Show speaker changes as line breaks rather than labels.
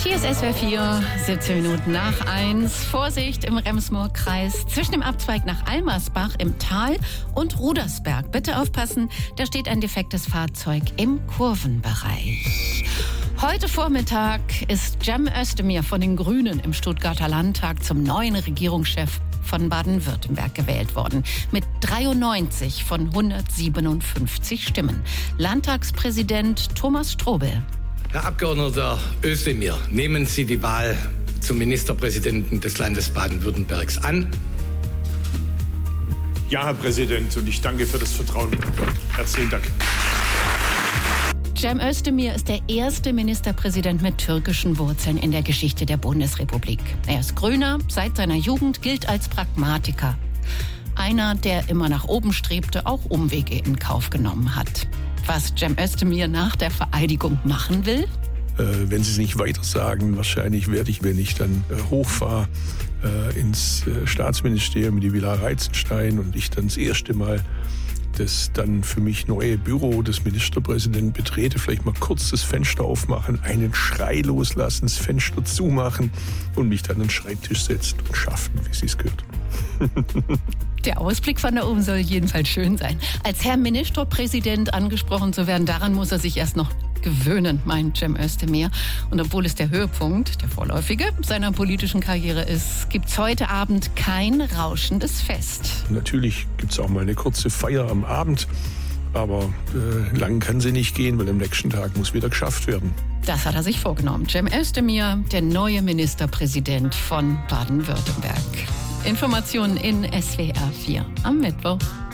Hier ist SWR 4, 17 Minuten nach 1. Vorsicht im Rems-Murr-Kreis zwischen dem Abzweig nach Almersbach im Tal und Rudersberg. Bitte aufpassen, da steht ein defektes Fahrzeug im Kurvenbereich. Heute Vormittag ist Cem Özdemir von den Grünen im Stuttgarter Landtag zum neuen Regierungschef von Baden-Württemberg gewählt worden. Mit 93 von 157 Stimmen. Landtagspräsident Thomas Strobel.
Herr Abgeordneter Özdemir, nehmen Sie die Wahl zum Ministerpräsidenten des Landes Baden-Württembergs an?
Ja, Herr Präsident, und ich danke für das Vertrauen. Herzlichen Dank.
Cem Özdemir ist der erste Ministerpräsident mit türkischen Wurzeln in der Geschichte der Bundesrepublik. Er ist Grüner, seit seiner Jugend gilt als Pragmatiker. Einer, der immer nach oben strebte, auch Umwege in Kauf genommen hat. Was Cem Özdemir nach der Vereidigung machen will?
Wenn Sie es nicht weiter sagen, wahrscheinlich werde ich, wenn ich dann hochfahre ins Staatsministerium in die Villa Reitzenstein und ich dann das erste Mal das dann für mich neue Büro des Ministerpräsidenten betrete, vielleicht mal kurz das Fenster aufmachen, einen Schrei loslassen, das Fenster zumachen und mich dann an den Schreibtisch setzen und schaffen, wie es gehört.
Der Ausblick von da oben soll jedenfalls schön sein. Als Herr Ministerpräsident angesprochen zu werden, daran muss er sich erst noch gewöhnen, meint Cem Özdemir. Und obwohl es der Höhepunkt, der vorläufige, seiner politischen Karriere ist, gibt es heute Abend kein rauschendes Fest.
Natürlich gibt es auch mal eine kurze Feier am Abend, aber lang kann sie nicht gehen, weil am nächsten Tag muss wieder geschafft werden.
Das hat er sich vorgenommen. Cem Özdemir, der neue Ministerpräsident von Baden-Württemberg. Informationen in SWR 4 am Mittwoch.